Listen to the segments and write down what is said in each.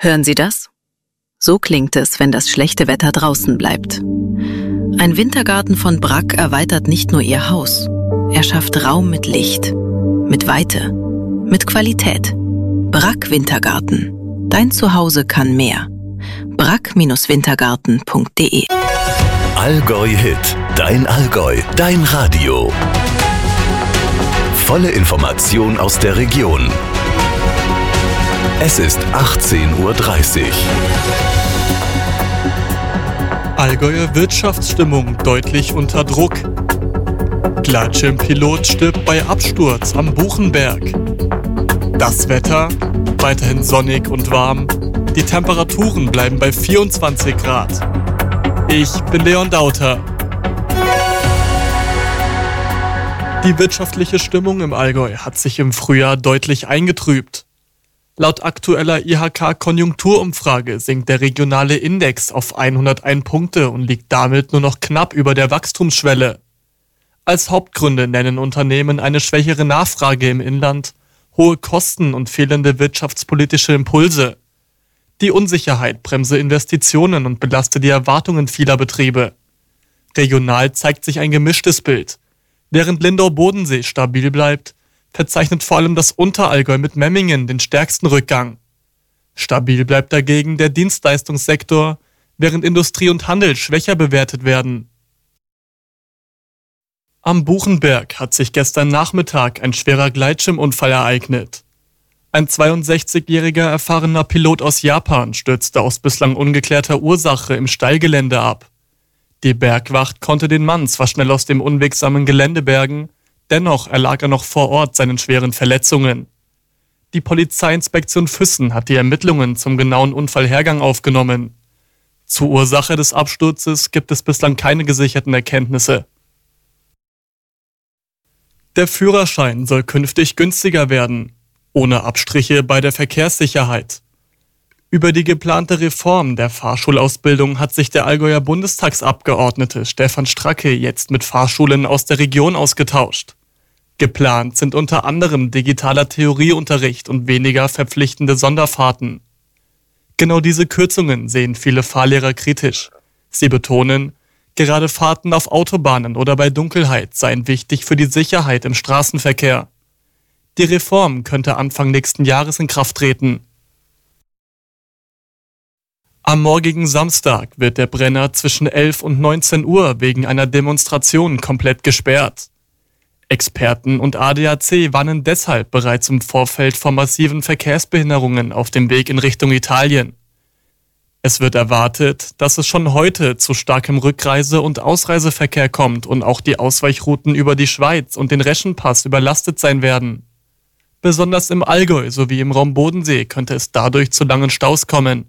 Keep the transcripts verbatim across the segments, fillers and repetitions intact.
Hören Sie das? So klingt es, wenn das schlechte Wetter draußen bleibt. Ein Wintergarten von Bragg erweitert nicht nur Ihr Haus. Er schafft Raum mit Licht, mit Weite, mit Qualität. Bragg Wintergarten. Dein Zuhause kann mehr. bragg Wintergarten punkt de Allgäu Hit. Dein Allgäu. Dein Radio. Volle Information aus der Region. Es ist achtzehn Uhr dreißig. Allgäuer Wirtschaftsstimmung deutlich unter Druck. Gleitschirmpilot stirbt bei Absturz am Buchenberg. Das Wetter weiterhin sonnig und warm. Die Temperaturen bleiben bei vierundzwanzig Grad. Ich bin Leon Dauter. Die wirtschaftliche Stimmung im Allgäu hat sich im Frühjahr deutlich eingetrübt. Laut aktueller I H K-Konjunkturumfrage sinkt der regionale Index auf hunderteins Punkte und liegt damit nur noch knapp über der Wachstumsschwelle. Als Hauptgründe nennen Unternehmen eine schwächere Nachfrage im Inland, hohe Kosten und fehlende wirtschaftspolitische Impulse. Die Unsicherheit bremse Investitionen und belastet die Erwartungen vieler Betriebe. Regional zeigt sich ein gemischtes Bild. Während Lindau-Bodensee stabil bleibt, verzeichnet vor allem das Unterallgäu mit Memmingen den stärksten Rückgang. Stabil bleibt dagegen der Dienstleistungssektor, während Industrie und Handel schwächer bewertet werden. Am Buchenberg hat sich gestern Nachmittag ein schwerer Gleitschirmunfall ereignet. Ein zweiundsechzigjähriger erfahrener Pilot aus Japan stürzte aus bislang ungeklärter Ursache im Steilgelände ab. Die Bergwacht konnte den Mann zwar schnell aus dem unwegsamen Gelände bergen, dennoch erlag er noch vor Ort seinen schweren Verletzungen. Die Polizeiinspektion Füssen hat die Ermittlungen zum genauen Unfallhergang aufgenommen. Zur Ursache des Absturzes gibt es bislang keine gesicherten Erkenntnisse. Der Führerschein soll künftig günstiger werden, ohne Abstriche bei der Verkehrssicherheit. Über die geplante Reform der Fahrschulausbildung hat sich der Allgäuer Bundestagsabgeordnete Stefan Stracke jetzt mit Fahrschulen aus der Region ausgetauscht. Geplant sind unter anderem digitaler Theorieunterricht und weniger verpflichtende Sonderfahrten. Genau diese Kürzungen sehen viele Fahrlehrer kritisch. Sie betonen, gerade Fahrten auf Autobahnen oder bei Dunkelheit seien wichtig für die Sicherheit im Straßenverkehr. Die Reform könnte Anfang nächsten Jahres in Kraft treten. Am morgigen Samstag wird der Brenner zwischen elf und neunzehn Uhr wegen einer Demonstration komplett gesperrt. Experten und A D A C warnen deshalb bereits im Vorfeld vor massiven Verkehrsbehinderungen auf dem Weg in Richtung Italien. Es wird erwartet, dass es schon heute zu starkem Rückreise- und Ausreiseverkehr kommt und auch die Ausweichrouten über die Schweiz und den Reschenpass überlastet sein werden. Besonders im Allgäu sowie im Raum Bodensee könnte es dadurch zu langen Staus kommen.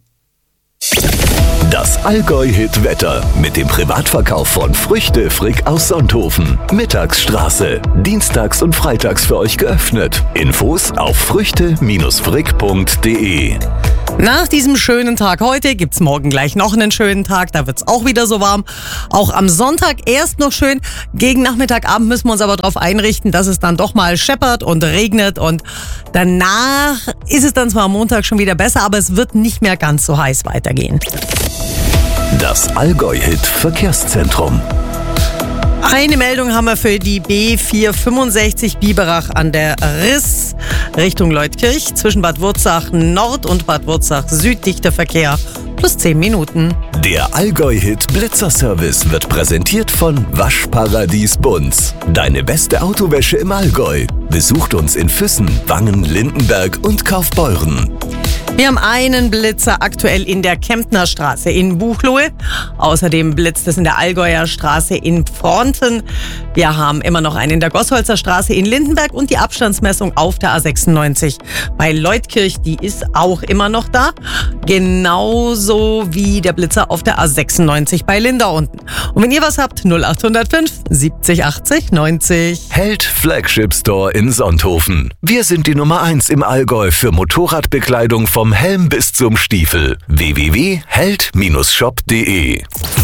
Das Allgäu-Hit-Wetter mit dem Privatverkauf von Früchte Frick aus Sonthofen. Mittagsstraße. Dienstags und freitags für euch geöffnet. Infos auf früchte frick punkt de. Nach diesem schönen Tag heute gibt's morgen gleich noch einen schönen Tag. Da wird's auch wieder so warm. Auch am Sonntag erst noch schön. Gegen Nachmittagabend müssen wir uns aber darauf einrichten, dass es dann doch mal scheppert und regnet. Und danach ist es dann zwar am Montag schon wieder besser, aber es wird nicht mehr ganz so heiß weitergehen. Das Allgäu-Hit-Verkehrszentrum. Eine Meldung haben wir für die B vierhundertfünfundsechzig Biberach an der Riss Richtung Leutkirch. Zwischen Bad Wurzach Nord und Bad Wurzach Süd dichter Verkehr plus zehn Minuten. Der Allgäu-Hit Blitzerservice wird präsentiert von Waschparadies Bunz. Deine beste Autowäsche im Allgäu. Besucht uns in Füssen, Wangen, Lindenberg und Kaufbeuren. Wir haben einen Blitzer aktuell in der Kemptner Straße in Buchloe. Außerdem blitzt es in der Allgäuer Straße in Pfronten. Wir haben immer noch einen in der Gossholzer Straße in Lindenberg und die Abstandsmessung auf der A sechsundneunzig bei Leutkirch, die ist auch immer noch da. Genauso wie der Blitzer auf der A sechsundneunzig bei Lindau unten. Und wenn ihr was habt, null acht null fünf siebzig achtzig neunzig. Held Flagship Store in Sonthofen. Wir sind die Nummer eins im Allgäu für Motorradbekleidung vom Helm bis zum Stiefel. w w w punkt held shop punkt de.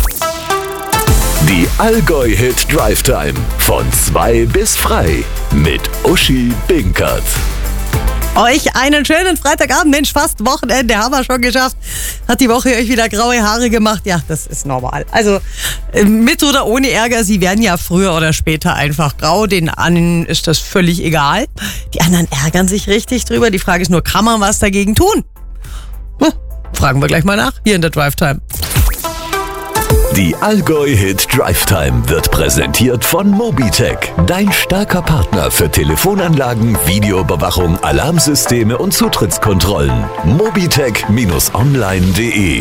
Die Allgäu-Hit Drive Time von zwei bis frei mit Uschi Binkert. Euch einen schönen Freitagabend, Mensch, fast Wochenende, haben wir schon geschafft. Hat die Woche euch wieder graue Haare gemacht? Ja, das ist normal. Also mit oder ohne Ärger, sie werden ja früher oder später einfach grau. Den einen ist das völlig egal. Die anderen ärgern sich richtig drüber. Die Frage ist nur, kann man was dagegen tun? Hm, fragen wir gleich mal nach, hier in der Drive Time. Die Allgäu-Hit Drive Time wird präsentiert von Mobitech, dein starker Partner für Telefonanlagen, Videoüberwachung, Alarmsysteme und Zutrittskontrollen. mobitech Bindestrich online punkt de